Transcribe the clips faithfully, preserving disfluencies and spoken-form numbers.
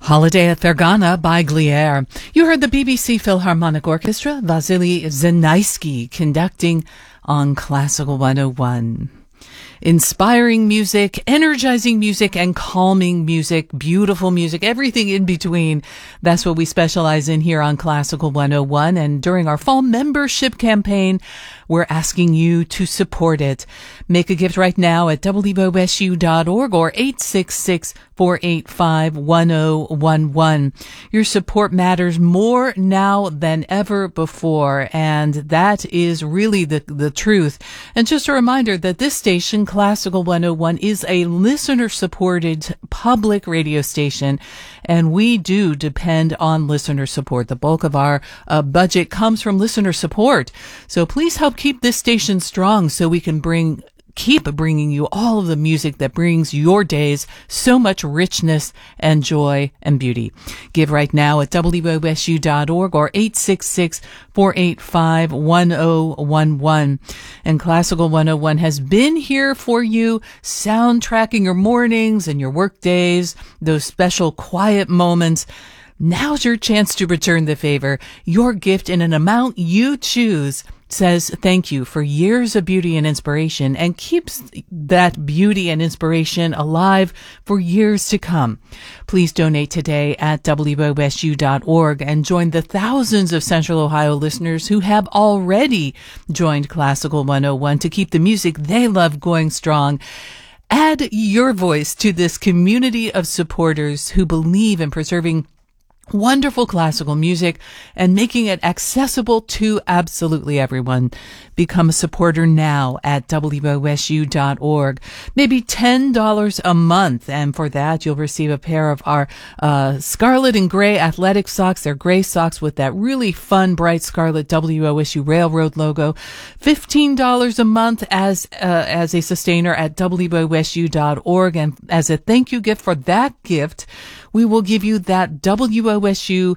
Holiday at Fergana by Glier. You heard the B B C Philharmonic Orchestra, Vasily Znaisky, conducting on Classical one oh one. Inspiring music, energizing music, and calming music, beautiful music, everything in between. That's what we specialize in here on Classical one oh one. And during our fall membership campaign, we're asking you to support it. Make a gift right now at w o s u dot org or eight six six, four eight five, one oh one one. Your support matters more now than ever before, and that is really the, the truth. And just a reminder that this station, Classical one oh one, is a listener-supported public radio station, and we do depend on listener support. The bulk of our uh, budget comes from listener support. So please help keep this station strong so we can bring keep bringing you all of the music that brings your days so much richness and joy and beauty. Give right now at w o s u dot org or eight six six, four eight five, one oh one one. And Classical one oh one has been here for you, soundtracking your mornings and your work days, those special quiet moments. Now's your chance to return the favor. Your gift in an amount you choose says thank you for years of beauty and inspiration and keeps that beauty and inspiration alive for years to come. Please donate today at w o s u dot org and join the thousands of Central Ohio listeners who have already joined Classical one oh one to keep the music they love going strong. Add your voice to this community of supporters who believe in preserving wonderful classical music and making it accessible to absolutely everyone. Become a supporter now at w o s u dot org. Maybe ten dollars a month, and for that you'll receive a pair of our uh scarlet and gray athletic socks. They're gray socks with that really fun bright scarlet W O S U Railroad logo. fifteen dollars a month as uh, as a sustainer at w o s u dot org, and as a thank you gift for that gift, we will give you that W O S U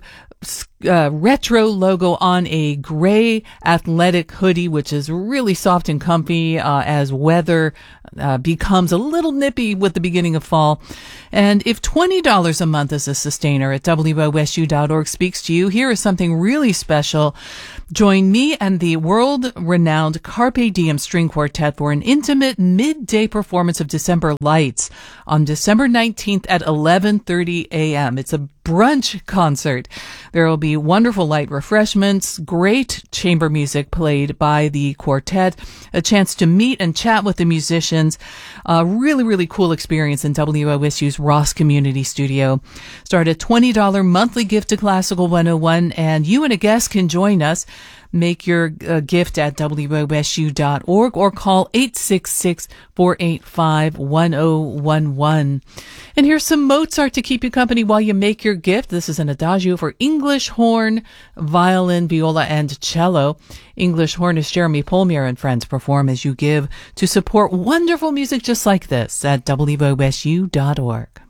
uh, retro logo on a gray athletic hoodie, which is really soft and comfy uh, as weather uh, becomes a little nippy with the beginning of fall. And if twenty dollars a month as a sustainer at w o s u dot org speaks to you, here is something really special. Join me and the world-renowned Carpe Diem String Quartet for an intimate midday performance of December Lights on December nineteenth at eleven thirty a.m. It's a brunch concert. There will be wonderful light refreshments, great chamber music played by the quartet, a chance to meet and chat with the musicians, a really, really cool experience in W O S U's Ross Community Studio. Start a twenty dollars monthly gift to Classical one oh one, and you and a guest can join us. Make your uh, gift at w o s u dot org or call eight six six, four eight five, one oh one one. And here's some Mozart to keep you company while you make your gift. This is an adagio for English horn, violin, viola, and cello. English hornist Jeremy Polmier and friends perform as you give to support wonderful music just like this at w o s u dot org.